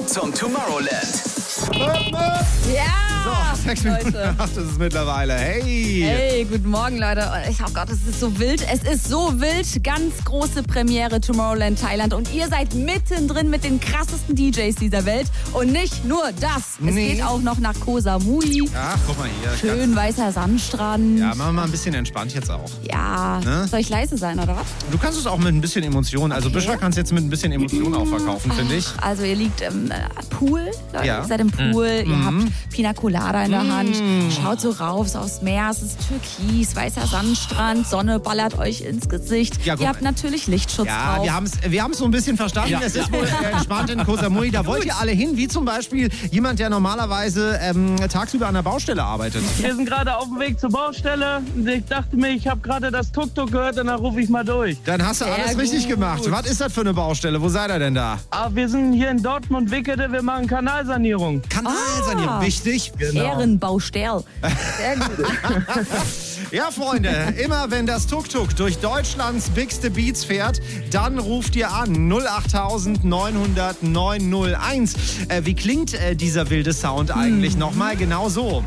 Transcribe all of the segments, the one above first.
zum Tomorrowland. Ja! So, 6 Minuten nach 8 ist es mittlerweile. Hey! Hey, guten Morgen, Leute. Oh Gott, es ist so wild. Es ist so wild. Ganz große Premiere Tomorrowland Thailand. Und ihr seid mittendrin mit den krassesten DJs dieser Welt. Und nicht nur das. Es geht auch noch nach Koh Samui. Ach, guck mal hier. Schön weißer Sandstrand. Ja, machen wir mal ein bisschen entspannt jetzt auch. Ja. Ne? Soll ich leise sein, oder was? Du kannst es auch mit ein bisschen Emotion. Also Büschel kannst jetzt mit ein bisschen Emotion auch verkaufen, finde ich. Also ihr liegt im Pool, Leute. Ja. Ihr seid im Pool. Ihr habt Pina Colada in der Hand. Schaut so rauf, so aufs Meer. Es ist türkis, weißer Sandstrand. Sonne ballert euch ins Gesicht. Ja, ihr habt natürlich Lichtschutz drauf. wir haben es so ein bisschen verstanden. Es ist wohl entspannt in Koh Samui. Da wollt ihr alle hin, wie zum Beispiel jemand, der normalerweise tagsüber an der Baustelle arbeitet. Wir sind gerade auf dem Weg zur Baustelle. Ich dachte mir, ich habe gerade das Tuk-Tuk gehört und dann rufe ich mal durch. Dann hast du alles richtig gemacht. Was ist das für eine Baustelle? Wo seid ihr denn da? Wir sind hier in Dortmund-Wickede, wir machen Kanalsanierung. Kanalsanierung, wichtig. Ehrenbaustell. Sehr gut. Ja, Freunde, immer wenn das Tuk-Tuk durch Deutschlands bigste Beats fährt, dann ruft ihr an 08000 900 901. Wie klingt dieser wilde Sound eigentlich? Nochmal genau so.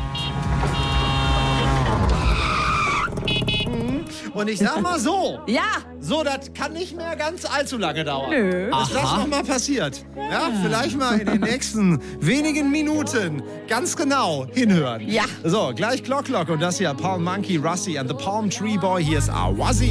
Und ich sag mal so. Ja. So, das kann nicht mehr ganz allzu lange dauern. Nö. Bis das nochmal passiert. Ja, vielleicht mal in den nächsten wenigen Minuten ganz genau hinhören. Ja. So, gleich Clock und das hier Palm Monkey, Rusty and the Palm Tree Boy. Hier ist Awazi.